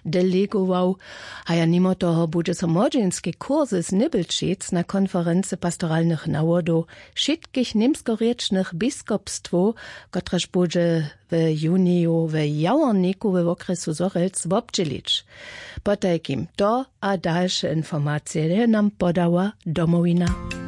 delegował, a ja mimo toho bude so młodzieńskie kursy z Nibelczyc na konferencji pastoralnych nawodów wszystkich niemskoriecznych biskupstwów, kotreż bude w juniju w Jaworniku w okresu Zorelc obdzielić. Po takim to a dalsze informacje nam podała Domowina.